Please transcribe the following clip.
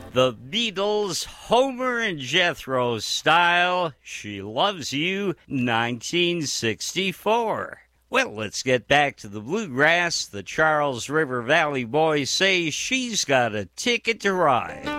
The Beatles, Homer and Jethro style, She Loves You, 1964. Well, let's get back to the bluegrass. The Charles River Valley Boys say she's got a ticket to ride.